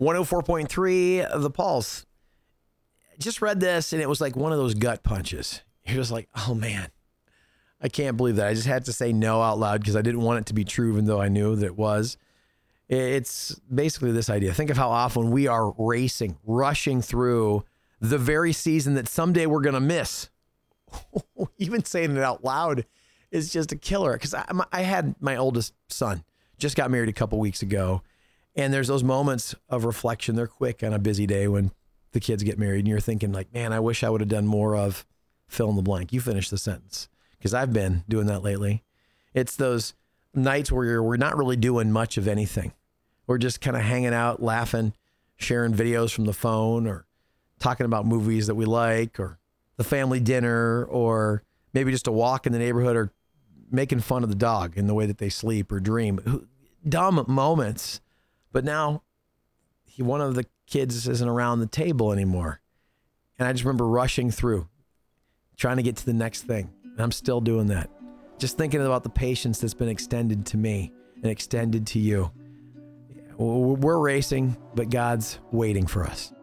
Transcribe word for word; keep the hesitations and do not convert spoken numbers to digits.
one oh four point three, The Pulse. Just read this, and it was like one of those gut punches. You're just like, oh, man, I can't believe that. I just had to say no out loud because I didn't want it to be true, even though I knew that it was. It's basically this idea. Think of how often we are racing, rushing through the very season that someday we're going to miss. Even saying it out loud is just a killer. Because I, I had my oldest son, just got married a couple weeks ago. And there's those moments of reflection. They're quick on a busy day when the kids get married. And you're thinking like, man, I wish I would have done more of fill in the blank. You finish the sentence. Because I've been doing that lately. It's those nights where you're, we're not really doing much of anything. We're just kind of hanging out, laughing, sharing videos from the phone, or talking about movies that we like, or the family dinner, or maybe just a walk in the neighborhood, or making fun of the dog in the way that they sleep or dream. Dumb moments. But now he, one of the kids isn't around the table anymore. And I just remember rushing through, trying to get to the next thing. And I'm still doing that. Just thinking about the patience that's been extended to me and extended to you. We're racing, but God's waiting for us.